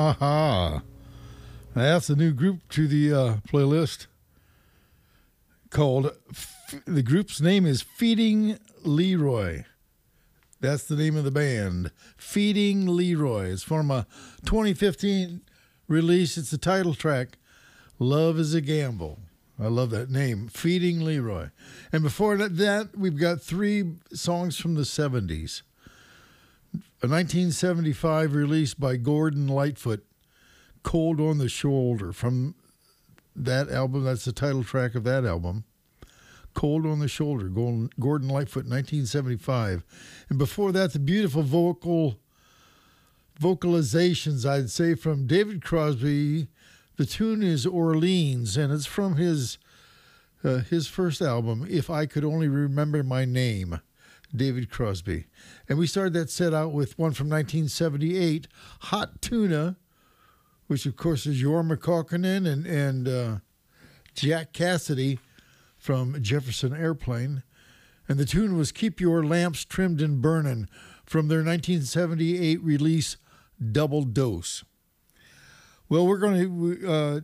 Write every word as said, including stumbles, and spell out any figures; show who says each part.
Speaker 1: Aha. That's a new group to the uh, playlist called, F- the group's name is Feeding Leroy. That's the name of the band, Feeding Leroy. It's from a twenty fifteen release. It's the title track, Love is a Gamble. I love that name, Feeding Leroy. And before that, we've got three songs from the seventies. A nineteen seventy-five release by Gordon Lightfoot, Cold on the Shoulder. From that album, that's the title track of that album. Cold on the Shoulder, Gordon Lightfoot, nineteen seventy-five. And before that, the beautiful vocal vocalizations, I'd say, from David Crosby. The tune is Orleans, and it's from his uh, his first album, If I Could Only Remember My Name, David Crosby. And we started that set out with one from nineteen seventy-eight, Hot Tuna, which, of course, is Jorma Kaukonen and, and uh, Jack Cassidy from Jefferson Airplane. And the tune was Keep Your Lamps Trimmed and Burnin' from their nineteen seventy-eight release, Double Dose. Well, we're going to uh,